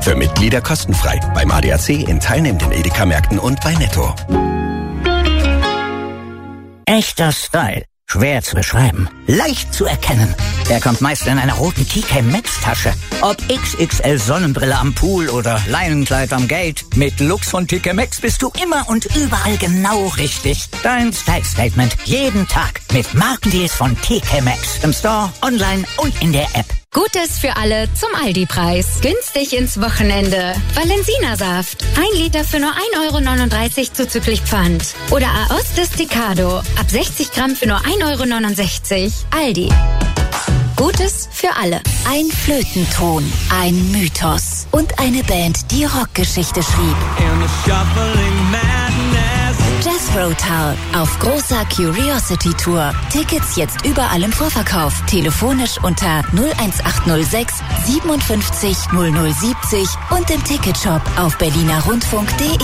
Für Mitglieder kostenfrei. Beim ADAC in teilnehmenden Edeka-Märkten und bei Netto. Echter Style. Schwer zu beschreiben. Leicht zu erkennen. Er kommt meist in einer roten TK Maxx Tasche. Ob XXL Sonnenbrille am Pool oder Leinenkleid am Gate. Mit Lux von TK Maxx bist du immer und überall genau richtig. Dein Style Statement jeden Tag mit Markendeals von TK Maxx. Im Store, online und in der App. Gutes für alle zum Aldi-Preis. Günstig ins Wochenende. Valensina-Saft. 1 Liter für nur 1,39 € zuzüglich Pfand. Oder Aoste Stecado. Ab 60 Gramm für nur 1,69 €. Aldi. Gutes für alle. Ein Flötenton, ein Mythos und eine Band, die Rockgeschichte schrieb. Jethro Tull auf großer Curiosity Tour. Tickets jetzt überall im Vorverkauf. Telefonisch unter 01806 57 0070 und im Ticketshop auf berlinerrundfunk.de.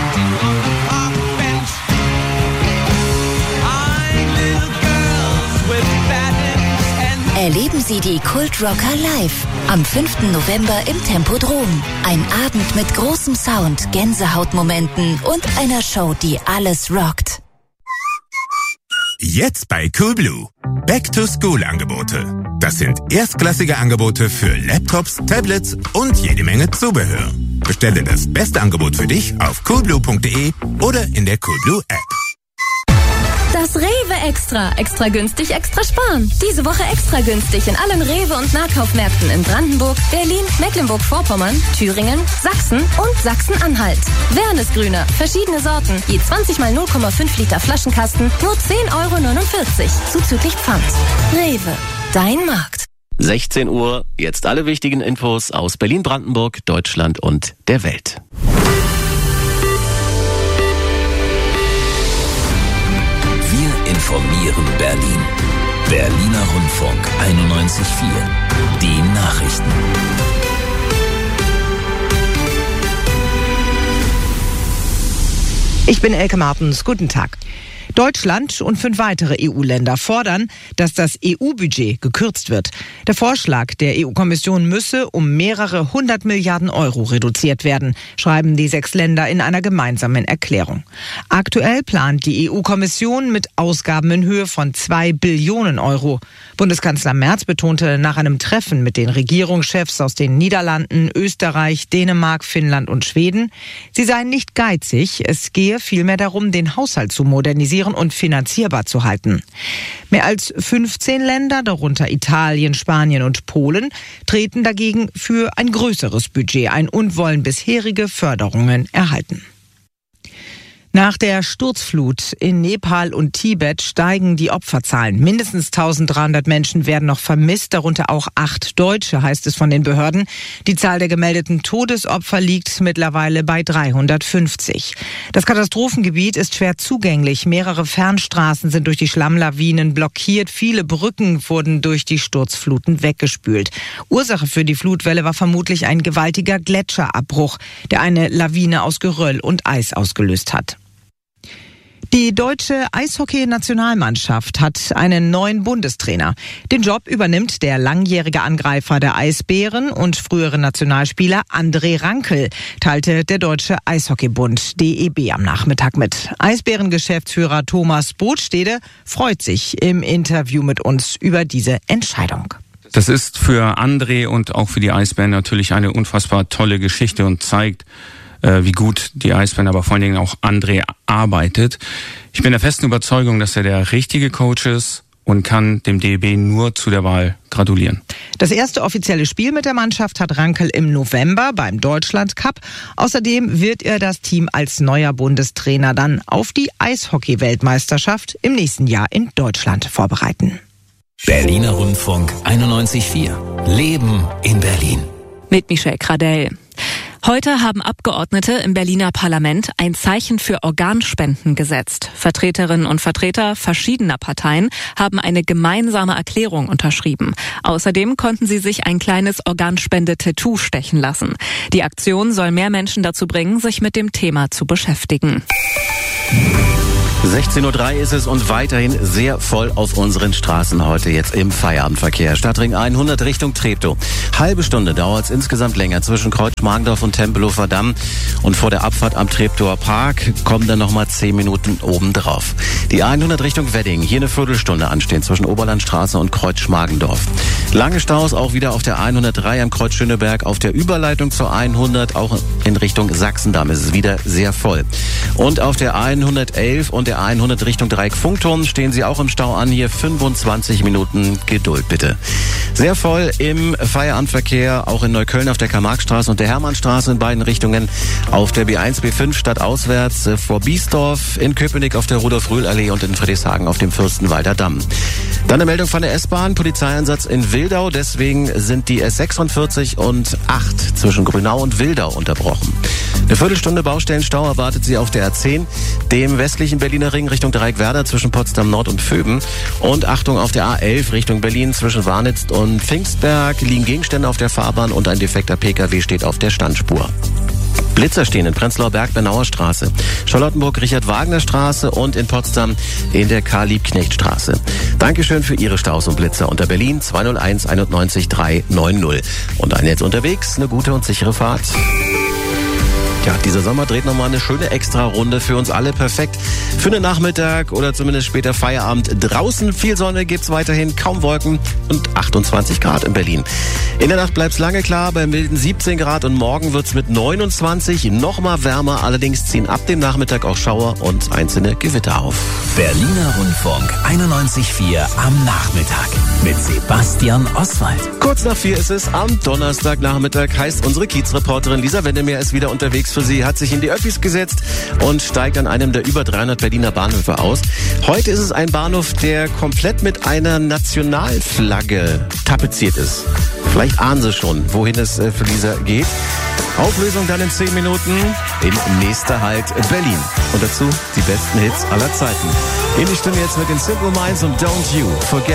Erleben Sie die Kultrocker live am 5. November im Tempodrom. Ein Abend mit großem Sound, Gänsehautmomenten und einer Show, die alles rockt. Jetzt bei Coolblue. Back-to-School-Angebote. Das sind erstklassige Angebote für Laptops, Tablets und jede Menge Zubehör. Bestelle das beste Angebot für dich auf coolblue.de oder in der Coolblue App. Das Rewe Extra. Extra günstig, extra sparen. Diese Woche extra günstig in allen Rewe- und Nahkaufmärkten in Brandenburg, Berlin, Mecklenburg-Vorpommern, Thüringen, Sachsen und Sachsen-Anhalt. Wernesgrüner. Verschiedene Sorten. Je 20 mal 0,5 Liter Flaschenkasten. Nur 10,49 € zuzüglich Pfand. Rewe. Dein Markt. 16 Uhr. Jetzt alle wichtigen Infos aus Berlin, Brandenburg, Deutschland und der Welt. Informieren Berlin. Berliner Rundfunk 91.4. Die Nachrichten. Ich bin Elke Martens. Guten Tag. Deutschland und 5 weitere EU-Länder fordern, dass das EU-Budget gekürzt wird. Der Vorschlag der EU-Kommission müsse um mehrere 100 Milliarden Euro reduziert werden, schreiben die 6 Länder in einer gemeinsamen Erklärung. Aktuell plant die EU-Kommission mit Ausgaben in Höhe von 2 Billionen Euro. Bundeskanzler Merz betonte nach einem Treffen mit den Regierungschefs aus den Niederlanden, Österreich, Dänemark, Finnland und Schweden, sie seien nicht geizig, es gehe vielmehr darum, den Haushalt zu modernisieren und finanzierbar zu halten. Mehr als 15 Länder, darunter Italien, Spanien und Polen, treten dagegen für ein größeres Budget ein und wollen bisherige Förderungen erhalten. Nach der Sturzflut in Nepal und Tibet steigen die Opferzahlen. Mindestens 1300 Menschen werden noch vermisst, darunter auch 8 Deutsche, heißt es von den Behörden. Die Zahl der gemeldeten Todesopfer liegt mittlerweile bei 350. Das Katastrophengebiet ist schwer zugänglich. Mehrere Fernstraßen sind durch die Schlammlawinen blockiert. Viele Brücken wurden durch die Sturzfluten weggespült. Ursache für die Flutwelle war vermutlich ein gewaltiger Gletscherabbruch, der eine Lawine aus Geröll und Eis ausgelöst hat. Die deutsche Eishockey-Nationalmannschaft hat einen neuen Bundestrainer. Den Job übernimmt der langjährige Angreifer der Eisbären und frühere Nationalspieler André Rankel, teilte der Deutsche Eishockeybund DEB am Nachmittag mit. Eisbären-Geschäftsführer Thomas Botstede freut sich im Interview mit uns über diese Entscheidung. Das ist für André und auch für die Eisbären natürlich eine unfassbar tolle Geschichte und zeigt, wie gut die Eisbären, aber vor allen Dingen auch André arbeitet. Ich bin der festen Überzeugung, dass er der richtige Coach ist und kann dem DEB nur zu der Wahl gratulieren. Das erste offizielle Spiel mit der Mannschaft hat Rankel im November beim Deutschland Cup. Außerdem wird er das Team als neuer Bundestrainer dann auf die Eishockey-Weltmeisterschaft im nächsten Jahr in Deutschland vorbereiten. Berliner Rundfunk 91.4. Leben in Berlin. Mit Michelle Gradell. Heute haben Abgeordnete im Berliner Parlament ein Zeichen für Organspenden gesetzt. Vertreterinnen und Vertreter verschiedener Parteien haben eine gemeinsame Erklärung unterschrieben. Außerdem konnten sie sich ein kleines Organspende-Tattoo stechen lassen. Die Aktion soll mehr Menschen dazu bringen, sich mit dem Thema zu beschäftigen. 16:03 Uhr ist es und weiterhin sehr voll auf unseren Straßen heute jetzt im Feierabendverkehr. Stadtring 100 Richtung Treptow. Halbe Stunde dauert es insgesamt länger zwischen Kreuzschmargendorf und Tempelhofer Damm. Und vor der Abfahrt am Treptower Park kommen dann nochmal 10 Minuten obendrauf. Die 100 Richtung Wedding, hier eine Viertelstunde anstehen zwischen Oberlandstraße und Kreuzschmargendorf. Lange Staus auch wieder auf der 103 am Kreuz Schöneberg. Auf der Überleitung zur 100 auch in Richtung Sachsendamm ist es wieder sehr voll. Und auf der 111 und der 100 Richtung Dreieck-Funkturm stehen Sie auch im Stau an. Hier 25 Minuten Geduld bitte. Sehr voll im Feierabendverkehr, auch in Neukölln auf der Karl-Marx-Straße und der Hermannstraße in beiden Richtungen. Auf der B1, B5 stadtauswärts vor Biesdorf, in Köpenick auf der Rudolf-Rühl-Allee und in Friedrichshagen auf dem Fürstenwalder Damm. Dann eine Meldung von der S-Bahn, Polizeieinsatz in Wildau. Deswegen sind die S46 und 8 zwischen Grünau und Wildau unterbrochen. Eine Viertelstunde Baustellenstau erwartet Sie auf der A10, dem westlichen Berliner Ring Richtung Dreieckwerder zwischen Potsdam Nord und Vöben. Und Achtung auf der A11 Richtung Berlin zwischen Warnitz und Pfingstberg liegen Gegenstände auf der Fahrbahn und ein defekter Pkw steht auf der Standspur. Blitzer stehen in Prenzlauer Berg, Bernauer Straße, Charlottenburg, Richard-Wagner-Straße und in Potsdam in der Karl-Liebknecht-Straße. Dankeschön für Ihre Staus und Blitzer unter Berlin 201 91 390. Und ein jetzt unterwegs, eine gute und sichere Fahrt. Ja, dieser Sommer dreht nochmal eine schöne Extra-Runde für uns alle. Perfekt für einen Nachmittag oder zumindest später Feierabend. Draußen viel Sonne gibt's weiterhin, kaum Wolken und 28 Grad in Berlin. In der Nacht bleibt's lange klar bei milden 17 Grad und morgen wird's mit 29 nochmal wärmer. Allerdings ziehen ab dem Nachmittag auch Schauer und einzelne Gewitter auf. Berliner Rundfunk 91.4 am Nachmittag mit Sebastian Oswald. Kurz nach 4 ist es am Donnerstagnachmittag, heißt unsere Kiezreporterin Lisa Wendemeer ist wieder unterwegs für Sie, hat sich in die Öffis gesetzt und steigt an einem der über 300 Berliner Bahnhöfe aus. Heute ist es ein Bahnhof, der komplett mit einer Nationalflagge tapeziert ist. Vielleicht ahnen Sie schon, wohin es für Lisa geht. Auflösung dann in 10 Minuten in nächster Halt Berlin. Und dazu die besten Hits aller Zeiten. In die Stimme jetzt mit den Simple Minds und Don't You Forget.